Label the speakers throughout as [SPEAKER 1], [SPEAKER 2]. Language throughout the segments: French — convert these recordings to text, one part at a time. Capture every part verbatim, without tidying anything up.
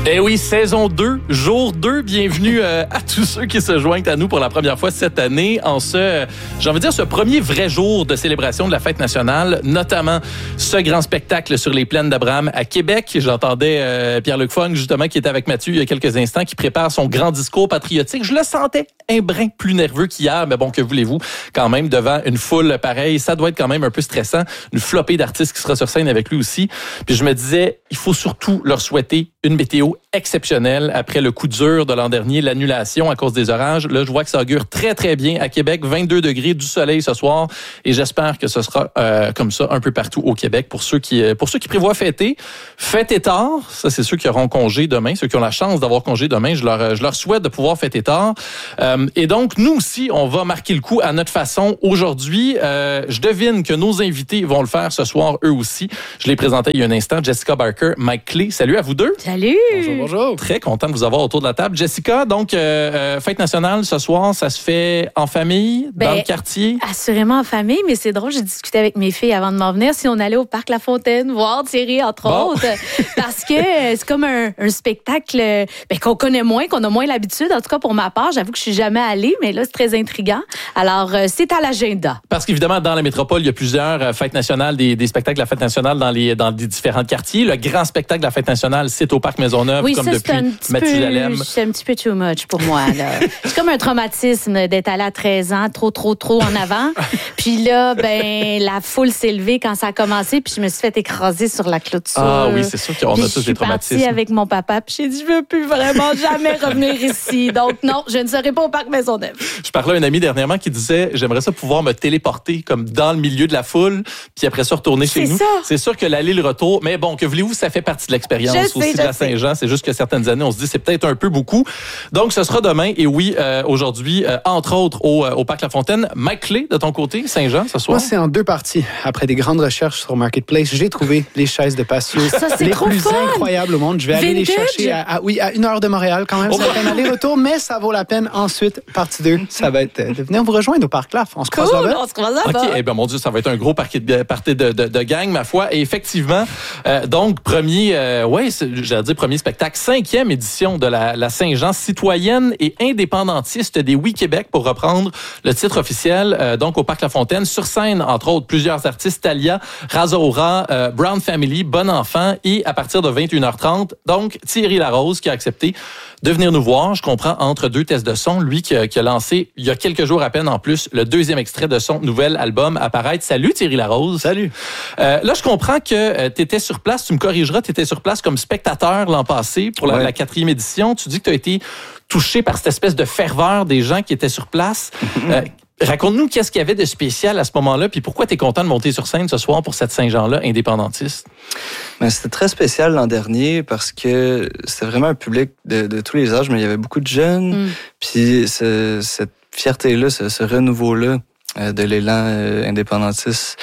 [SPEAKER 1] Eh oui, saison deux, jour deux, bienvenue euh, à tous ceux qui se joignent à nous pour la première fois cette année en ce, j'ai envie de dire, ce premier vrai jour de célébration de la fête nationale, notamment ce grand spectacle sur les plaines d'Abraham à Québec. J'entendais euh, Pierre-Luc Fong, justement, qui était avec Mathieu il y a quelques instants, qui prépare son grand discours patriotique. Je le sentais un brin plus nerveux qu'hier, mais bon, que voulez-vous, quand même, devant une foule pareille, ça doit être quand même un peu stressant. Une flopée d'artistes qui sera sur scène avec lui aussi. Puis je me disais, il faut surtout leur souhaiter une météo exceptionnelle après le coup dur de l'an dernier, l'annulation à cause des orages. Là, je vois que ça augure très, très bien à Québec. vingt-deux degrés, du soleil ce soir. Et j'espère que ce sera euh, comme ça un peu partout au Québec pour ceux qui, pour ceux qui prévoient fêter. Fêter tard, ça, c'est ceux qui auront congé demain. Ceux qui ont la chance d'avoir congé demain, je leur, je leur souhaite de pouvoir fêter tard. Euh, et donc, nous aussi, on va marquer le coup à notre façon aujourd'hui. Euh, je devine que nos invités vont le faire ce soir, eux aussi. Je les présentais il y a un instant. Jessica Barker, Mike Clé. Salut à vous deux.
[SPEAKER 2] Salut.
[SPEAKER 3] Bonjour, bonjour.
[SPEAKER 1] Très content de vous avoir autour de la table. Jessica, donc, euh, euh, fête nationale ce soir, ça se fait en famille, ben, dans le quartier?
[SPEAKER 2] Assurément en famille, mais c'est drôle, j'ai discuté avec mes filles avant de m'en venir si on allait au Parc La Fontaine voir Thierry, entre bon. autres, parce que c'est comme un, un spectacle ben, qu'on connaît moins, qu'on a moins l'habitude. En tout cas, pour ma part, j'avoue que je suis jamais allée, mais là, c'est très intriguant. Alors, euh, c'est à l'agenda. Parce qu'évidemment, dans la métropole, il y a plusieurs euh, fêtes nationales, des, des spectacles de la fête nationale dans les, dans les différents quartiers. Le grand spectacle de la fête nationale, c'est au Parc Maisonneuve, oui,
[SPEAKER 1] comme
[SPEAKER 2] ça,
[SPEAKER 1] depuis Mathusalem.
[SPEAKER 2] C'est un petit peu too much pour moi. Là. C'est comme un traumatisme d'être allé à treize ans, trop, trop, trop en avant. Puis là, ben, la foule s'est levée quand ça a commencé, puis je me suis fait écraser sur la clôture.
[SPEAKER 1] Ah oui, c'est sûr qu'on a tous des traumatismes.
[SPEAKER 2] Je suis partie avec mon papa, puis j'ai dit, je veux plus vraiment jamais revenir ici. Donc non, je ne serai pas au Parc Maisonneuve.
[SPEAKER 1] Je parlais à un ami dernièrement qui disait, j'aimerais ça pouvoir me téléporter comme dans le milieu de la foule, puis après ça retourner chez nous.
[SPEAKER 2] Ça.
[SPEAKER 1] C'est sûr que l'aller le retour, mais bon, que voulez-vous, ça fait partie de l'expérience
[SPEAKER 2] je
[SPEAKER 1] aussi
[SPEAKER 2] sais,
[SPEAKER 1] de la Saint-Jean. C'est juste que certaines années, on se dit, c'est peut-être un peu beaucoup. Donc, ce sera demain. Et oui, euh, aujourd'hui, euh, entre autres, au, au Parc La Fontaine. Mike Clé, de ton côté, Saint-Jean, ce soir?
[SPEAKER 3] Moi, c'est en deux parties. Après des grandes recherches sur Marketplace, j'ai trouvé les chaises de patio
[SPEAKER 2] ça, c'est
[SPEAKER 3] les
[SPEAKER 2] trop
[SPEAKER 3] plus
[SPEAKER 2] fun.
[SPEAKER 3] incroyables au monde. Je vais
[SPEAKER 2] Vintage.
[SPEAKER 3] aller les chercher à, à, oui, à une heure de Montréal quand même.
[SPEAKER 1] Oh.
[SPEAKER 3] Ça va être un aller-retour, mais ça vaut la peine. Ensuite, partie deux, ça va être de venir vous rejoindre au Parc Laf. On se
[SPEAKER 2] cool,
[SPEAKER 3] croise là-bas.
[SPEAKER 2] on se croise là-bas.
[SPEAKER 1] OK, eh bien, mon Dieu, ça va être un gros party de, party de, de, de gang, ma foi. Et effectivement, euh, donc, premier, euh, ouais, j'allais dire premier spectacle, cinquième édition de la, la Saint-Jean citoyenne et indépendantiste des Oui Québec, pour reprendre le titre officiel, euh, donc au Parc La Fontaine. Sur scène, entre autres, plusieurs artistes, Talia, Razora, euh, Brown Family, Bon Enfant, et à partir de vingt et une heures trente, donc Thierry Larose qui a accepté de venir nous voir. Je comprends, entre deux tests de son, lui qui a, qui a lancé, il y a quelques jours à peine en plus, le deuxième extrait de son nouvel album apparaître. Salut Thierry Larose.
[SPEAKER 3] Salut.
[SPEAKER 1] Euh, là, je comprends que euh, tu étais sur place, tu me corrigeras, tu étais sur place comme spectateur l'an passé pour la,
[SPEAKER 3] ouais.
[SPEAKER 1] la quatrième édition. Tu dis que tu as été touché par cette espèce de ferveur des gens qui étaient sur place. euh, raconte-nous qu'est-ce qu'il y avait de spécial à ce moment-là, puis pourquoi tu es content de monter sur scène ce soir pour cette Saint-Jean-là indépendantiste?
[SPEAKER 4] Ben, c'était très spécial l'an dernier parce que c'était vraiment un public de, de tous les âges, mais il y avait beaucoup de jeunes. Mm. Puis ce, cette fierté-là, ce, ce renouveau-là euh, de l'élan euh, indépendantiste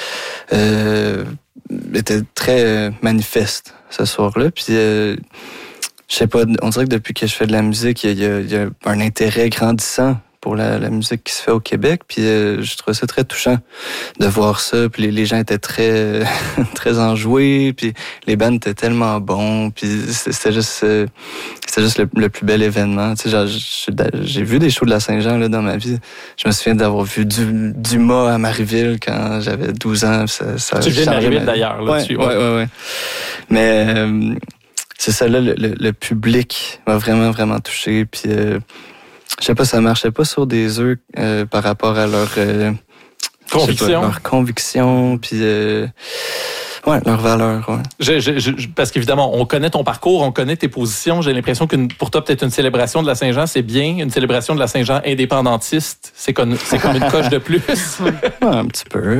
[SPEAKER 4] euh, était très euh, manifeste ce soir-là. Puis euh, je sais pas, on dirait que depuis que je fais de la musique, il y a, il y a un intérêt grandissant pour la, la musique qui se fait au Québec. Puis euh, je trouvais ça très touchant de voir ça. Puis les, les gens étaient très très enjoués. Puis les bands étaient tellement bons. Puis c'était juste euh, c'était juste le, le plus bel événement. Tu sais, genre, j'ai vu des shows de la Saint-Jean là dans ma vie. Je me souviens d'avoir vu du, Dumas à Marieville quand j'avais douze ans. Ça, ça
[SPEAKER 1] tu viens de Marieville d'ailleurs. Là,
[SPEAKER 4] ouais,
[SPEAKER 1] dessus,
[SPEAKER 4] ouais, ouais, ouais, ouais. Mais euh, c'est ça là, le, le, le public m'a vraiment vraiment touché. Puis euh, je sais pas, ça marchait pas sur des œufs euh, par rapport à leur euh,
[SPEAKER 1] conviction,
[SPEAKER 4] pas, leur conviction, puis euh, ouais, leur valeur. Ouais.
[SPEAKER 1] Je, je, je, parce qu'évidemment, on connaît ton parcours, on connaît tes positions. J'ai l'impression que pour toi, peut-être une célébration de la Saint-Jean, c'est bien. Une célébration de la Saint-Jean indépendantiste, c'est comme, c'est comme une coche de plus.
[SPEAKER 4] Ouais, un petit peu.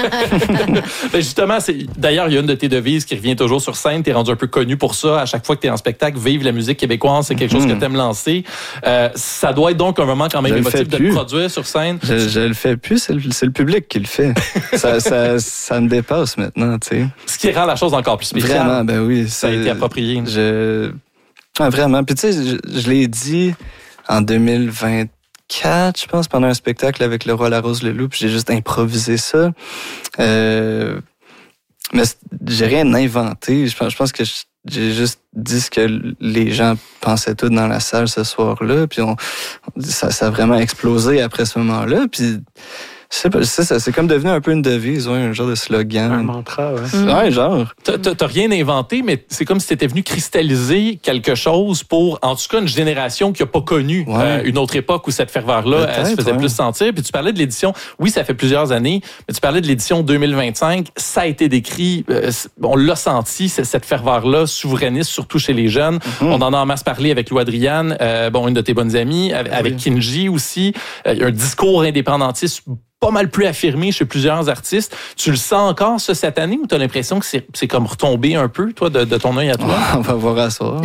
[SPEAKER 1] Ben justement, c'est, d'ailleurs, il y a une de tes devises qui revient toujours sur scène. Tu es rendu un peu connu pour ça. À chaque fois que tu es en spectacle, vive la musique québécoise, c'est quelque chose mmh. que tu aimes lancer. Euh, ça doit être donc un moment quand même émotif de te produire sur scène.
[SPEAKER 4] Je, je le fais plus, c'est le, c'est le public qui le fait. ça, ça, ça me dépasse maintenant, tu sais.
[SPEAKER 1] Ce qui rend la chose encore plus spéciale.
[SPEAKER 4] Vraiment, ben oui.
[SPEAKER 1] Ça a été approprié.
[SPEAKER 4] Je... Ouais, vraiment. Puis tu sais, je, je l'ai dit en deux mille vingt-quatre, je pense, pendant un spectacle avec Le Roi, la Rose, le Loup, puis j'ai juste improvisé ça. Euh... Mais j'ai rien inventé. Je pense, je pense que je, j'ai juste dit ce que les gens pensaient tous dans la salle ce soir-là. Puis on, ça, ça a vraiment explosé après ce moment-là. Puis je sais pas, c'est ça, c'est comme devenu un peu une devise, ouais, un genre de slogan.
[SPEAKER 3] Un mantra, ouais.
[SPEAKER 4] Mm. Ouais, genre.
[SPEAKER 1] T'as, t'as rien inventé, mais c'est comme si t'étais venu cristalliser quelque chose pour, en tout cas, une génération qui n'a pas connu ouais. euh, une autre époque où cette ferveur-là elle se faisait ouais. plus sentir. Puis tu parlais de l'édition, oui, ça fait plusieurs années, mais tu parlais de l'édition deux mille vingt-cinq, ça a été décrit, euh, on l'a senti, cette ferveur-là, souverainiste, surtout chez les jeunes. Mm-hmm. On en a en masse parlé avec Lou Adriane, euh, bon, une de tes bonnes amies, avec, oui. avec Kinji aussi. Euh, un discours indépendantiste pas mal plus affirmé chez plusieurs artistes. Tu le sens encore, ça, cette année, ou tu as l'impression que c'est, c'est comme retombé un peu, toi, de, de ton œil à toi?
[SPEAKER 4] On va voir à soir.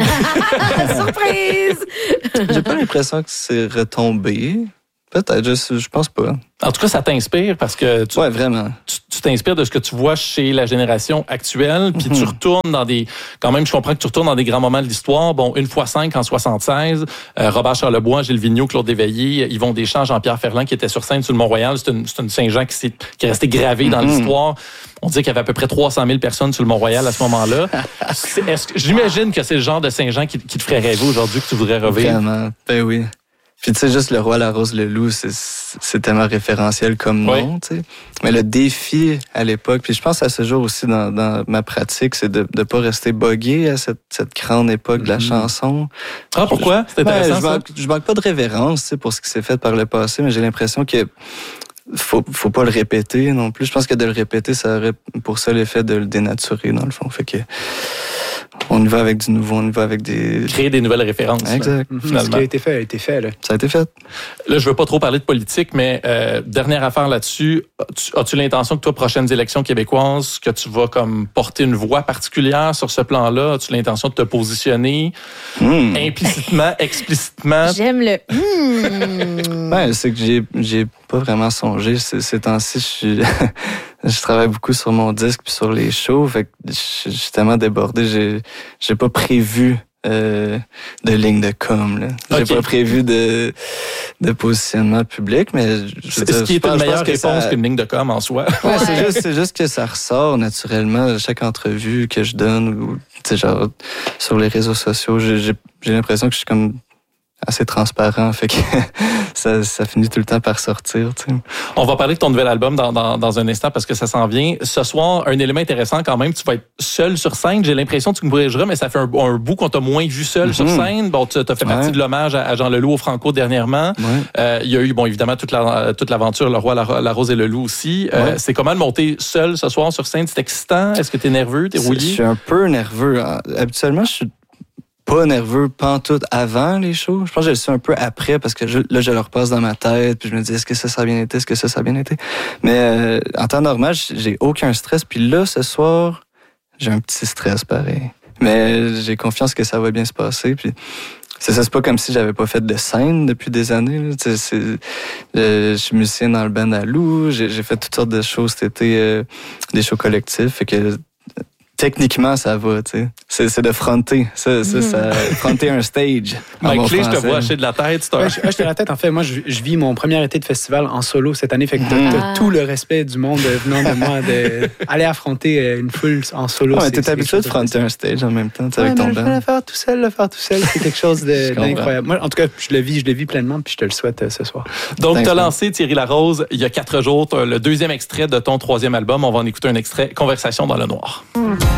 [SPEAKER 2] Surprise!
[SPEAKER 4] J'ai pas l'impression que c'est retombé. Peut-être, je, je pense pas.
[SPEAKER 1] En tout cas, ça t'inspire parce que tu,
[SPEAKER 4] ouais, vraiment.
[SPEAKER 1] tu, tu t'inspires de ce que tu vois chez la génération actuelle, puis mm-hmm. tu retournes dans des... Quand même, je comprends que tu retournes dans des grands moments de l'histoire. Bon, une fois cinq en soixante-seize, euh, Robert Charlebois, Gilles Vigneault, Claude Desveillés, Yvon Deschamps, Jean-Pierre Ferland qui étaient sur scène sur le Mont-Royal. C'est une, c'est une Saint-Jean qui, s'est, qui est restée gravée dans mm-hmm. l'histoire. On dit qu'il y avait à peu près trois cent mille personnes sur le Mont-Royal à ce moment-là. c'est, est-ce que, j'imagine que c'est le genre de Saint-Jean qui, qui te ferait rêver aujourd'hui, que tu voudrais revivre.
[SPEAKER 4] Vraiment, ben oui. Puis tu sais, juste le roi, la rose, le loup, c'est, c'est tellement référentiel comme nom, oui. tu sais. Mais le défi à l'époque, puis je pense à ce jour aussi dans, dans ma pratique, c'est de ne pas rester bogué à cette, cette grande époque mm-hmm. de la chanson.
[SPEAKER 1] Ah, pourquoi? C'est intéressant, ben,
[SPEAKER 4] je, manque, je manque pas de révérence, tu sais, pour ce qui s'est fait par le passé, mais j'ai l'impression que faut, faut pas le répéter non plus. Je pense que de le répéter, ça aurait pour ça l'effet de le dénaturer, dans le fond. Fait que on y va avec du nouveau, on y va avec des...
[SPEAKER 1] Créer des nouvelles références.
[SPEAKER 4] Exact.
[SPEAKER 3] Là, finalement. Ce qui a été fait a été fait. Là.
[SPEAKER 4] Ça a été fait.
[SPEAKER 1] Là, je veux pas trop parler de politique, mais euh, dernière affaire là-dessus. As-tu, as-tu l'intention que toi, prochaines élections québécoises, que tu vas comme porter une voix particulière sur ce plan-là? As-tu l'intention de te positionner mm. implicitement, explicitement?
[SPEAKER 2] J'aime le... Mm.
[SPEAKER 4] Ouais, c'est que j'ai, j'ai pas vraiment songé. Ces, ces temps-ci, je suis... Je travaille beaucoup sur mon disque puis sur les shows, fait que je suis tellement débordé, j'ai j'ai pas prévu euh, de ligne de com là. J'ai okay. pas prévu de de positionnement public, mais je
[SPEAKER 1] c'est
[SPEAKER 4] dire,
[SPEAKER 1] ce qui est
[SPEAKER 4] pense,
[SPEAKER 1] une meilleure réponse
[SPEAKER 4] ça...
[SPEAKER 1] qu'une ligne de com en soi.
[SPEAKER 4] Ouais, c'est juste c'est juste que ça ressort naturellement à chaque entrevue que je donne ou tu sais genre sur les réseaux sociaux, j'ai j'ai, j'ai l'impression que je suis comme assez transparent, fait que ça, ça finit tout le temps par sortir. Tu sais.
[SPEAKER 1] On va parler de ton nouvel album dans, dans, dans un instant parce que ça s'en vient. Ce soir, un élément intéressant quand même, tu vas être seul sur scène. J'ai l'impression que tu me corrigeras, mais ça fait un, un bout qu'on t'a moins vu seul mm-hmm. sur scène. Bon, tu as fait partie ouais. de l'hommage à, à Jean Leloup au Franco dernièrement. Il ouais. euh, y a eu, bon, évidemment, toute, la, toute l'aventure, Le Roi, la, la Rose et le Loup aussi. Ouais. Euh, c'est comment de monter seul ce soir sur scène? C'est excitant? Est-ce que t'es nerveux? T'es rouillé?
[SPEAKER 4] Je suis un peu nerveux. Habituellement, je suis pas nerveux pantoute avant les shows. Je pense que je le suis un peu après parce que je, là, je le repasse dans ma tête puis je me dis est-ce que ça, ça a bien été? Est-ce que ça, ça a bien été? Mais euh, en temps normal, j'ai aucun stress. Puis là, ce soir, j'ai un petit stress pareil. Mais j'ai confiance que ça va bien se passer. Puis c'est ça, c'est pas comme si j'avais pas fait de scène depuis des années. Là. C'est, c'est, je, je suis musicien dans le band à Lou. J'ai, j'ai fait toutes sortes de choses cet été, euh, des shows collectifs. Fait que techniquement, ça va, tu sais. C'est, c'est de fronter. Ça, ça, ça, fronter un stage.
[SPEAKER 1] Mike Clé, je te vois hacher de la tête.
[SPEAKER 3] Ouais, je hache de la tête. En fait, moi, je, je vis mon premier été de festival en solo cette année. Fait que t'as, t'as tout le respect du monde venant de moi de aller affronter une foule en solo.
[SPEAKER 4] Ouais, t'es habitué de fronter un stage en même temps, ouais, avec ton band.
[SPEAKER 3] Le faire tout seul, le faire tout seul, c'est quelque chose de, d'incroyable. Moi, en tout cas, je le vis, je le vis pleinement, puis je te le souhaite euh, ce soir.
[SPEAKER 1] Donc, tu as lancé Thierry Larose il y a quatre jours. T'as le deuxième extrait de ton troisième album. On va en écouter un extrait, Conversation dans le noir. Mm.